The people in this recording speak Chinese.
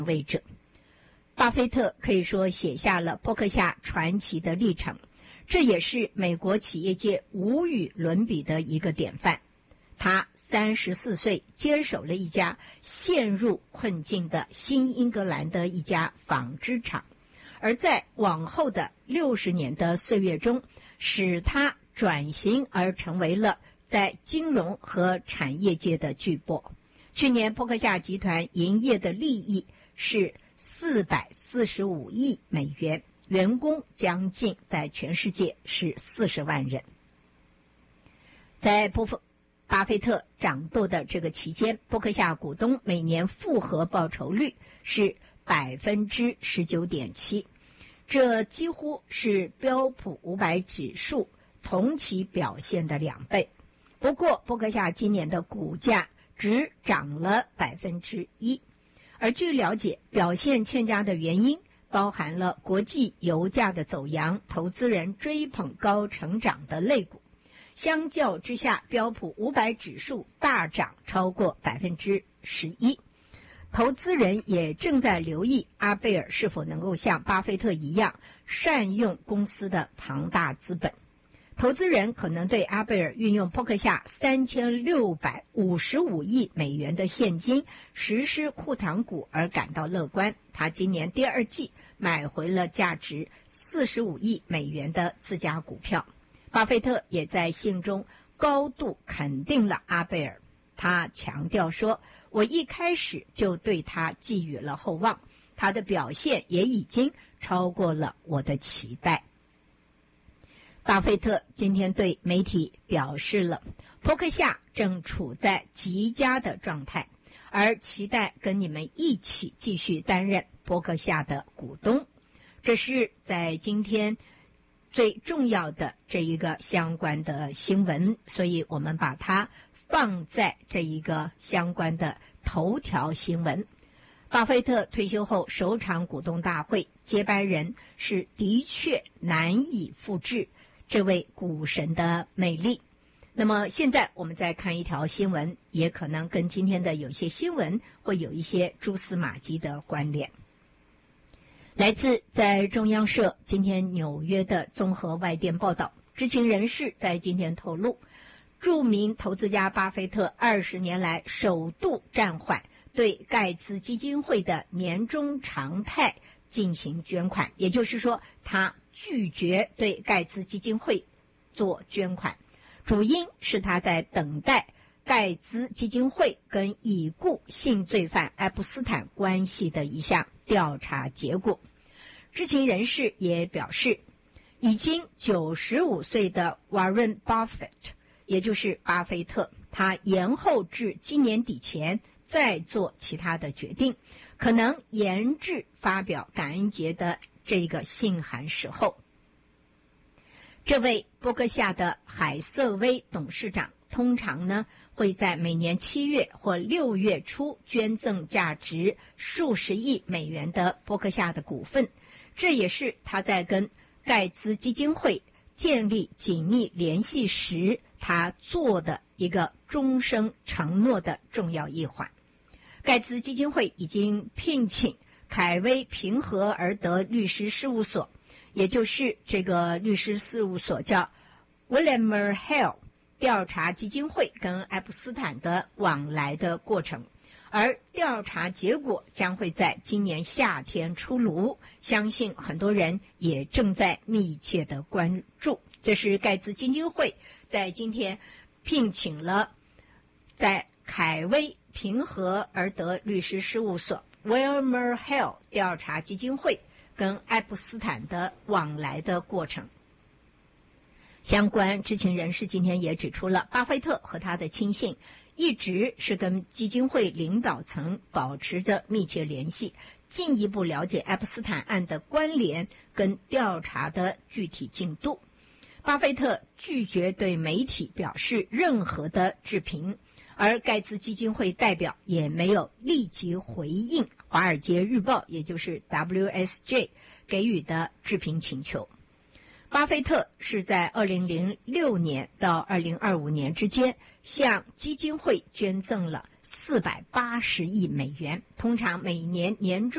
位者。巴菲特可以说写下了波克夏传奇的历程，这也是美国企业界无与伦比的一个典范。他34岁接手了一家陷入困境的新英格兰的一家纺织厂，而在往后的60年的岁月中，使他转型而成为了在金融和产业界的巨擘。去年波克夏集团营业的利益是445亿美元，员工将近在全世界是40万人。在巴菲特掌舵的这个期间，波克夏股东每年复合报酬率是 19.7%， 这几乎是标普500指数同期表现的2倍。不过波克夏今年的股价只涨了 1%， 而据了解，表现欠佳的原因包含了国际油价的走扬，投资人追捧高成长的类股。相较之下，标普500指数大涨超过 11%， 投资人也正在留意阿贝尔是否能够像巴菲特一样善用公司的庞大资本。投资人可能对阿贝尔运用波克夏3655亿美元的现金实施库藏股而感到乐观。他今年第2季买回了价值45亿美元的自家股票。巴菲特也在信中高度肯定了阿贝尔，他强调说，我一开始就对他寄予了厚望，他的表现也已经超过了我的期待。巴菲特今天对媒体表示了，波克夏正处在极佳的状态，而期待跟你们一起继续担任波克夏的股东。这是在今天最重要的这一个相关的新闻，所以我们把它放在这一个相关的头条新闻。巴菲特退休后首场股东大会，接班人是的确难以复制这位股神的魅力。那么现在我们再看一条新闻，也可能跟今天的有些新闻会有一些蛛丝马迹的关联。来自在中央社今天纽约的综合外电报道，知情人士在今天透露，著名投资家巴菲特20年来首度暂缓对盖茨基金会的年终常态进行捐款，也就是说他拒绝对盖茨基金会做捐款，主因是他在等待盖茨基金会跟已故性罪犯爱普斯坦关系的一项调查结果。知情人士也表示，已经95岁的 Warren Buffett， 也就是巴菲特，他延后至今年底前再做其他的决定，可能延至发表感恩节的这个信函时候。这位波克夏的海瑟薇董事长通常呢会在每年7月或6月初捐赠价值数十亿美元的波克夏的股份，这也是他在跟盖茨基金会建立紧密联系时他做的一个终生承诺的重要一环。盖茨基金会已经聘请凯威平和而得律师事务所，也就是这个律师事务所叫 William Hill， 调查基金会跟爱普斯坦的往来的过程，而调查结果将会在今年夏天出炉，相信很多人也正在密切的关注。这是盖茨基金会在今天聘请了在凯威平和而得律师事务所 Wilmer Hill 调查基金会跟爱普斯坦的往来的过程。相关知情人士今天也指出了，巴菲特和他的亲信一直是跟基金会领导层保持着密切联系，进一步了解爱普斯坦案的关联跟调查的具体进度。巴菲特拒绝对媒体表示任何的置评，而盖茨基金会代表也没有立即回应华尔街日报也就是 WSJ 给予的置评请求。巴菲特是在2006年到2025年之间向基金会捐赠了480亿美元，通常每年年中